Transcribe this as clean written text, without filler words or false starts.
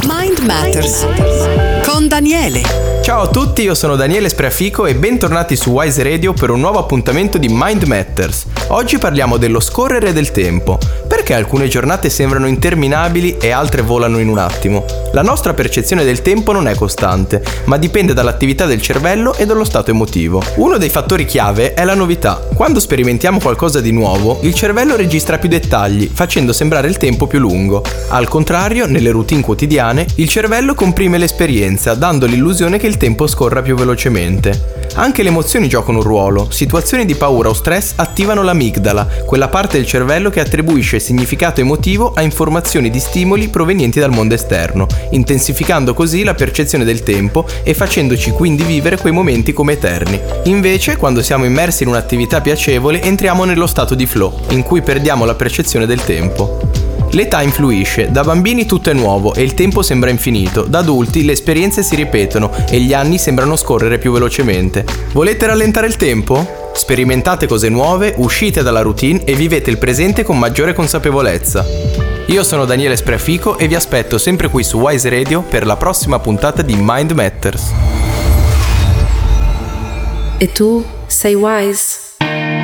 Mind Matters con Daniele. Ciao a tutti, io sono Daniele Spreafico e bentornati su Wise Radio per un nuovo appuntamento di Mind Matters. Oggi parliamo dello scorrere del tempo. Perché alcune giornate sembrano interminabili e altre volano in un attimo? La nostra percezione del tempo non è costante, ma dipende dall'attività del cervello e dallo stato emotivo. Uno dei fattori chiave è la novità. Quando sperimentiamo qualcosa di nuovo, il cervello registra più dettagli, facendo sembrare il tempo più lungo. Al contrario, nelle routine quotidiane, il cervello comprime l'esperienza, dando l'illusione che il tempo scorra più velocemente. Anche le emozioni giocano un ruolo. Situazioni di paura o stress attivano l'amigdala, quella parte del cervello che attribuisce significato emotivo a informazioni di stimoli provenienti dal mondo esterno, intensificando così la percezione del tempo e facendoci quindi vivere quei momenti come eterni. Invece, quando siamo immersi in un'attività piacevole, entriamo nello stato di flow, in cui perdiamo la percezione del tempo. L'età influisce, da bambini tutto è nuovo e il tempo sembra infinito, da adulti le esperienze si ripetono e gli anni sembrano scorrere più velocemente. Volete rallentare il tempo? Sperimentate cose nuove, uscite dalla routine e vivete il presente con maggiore consapevolezza. Io sono Daniele Spreafico e vi aspetto sempre qui su Wise Radio per la prossima puntata di Mind Matters. E tu sei wise?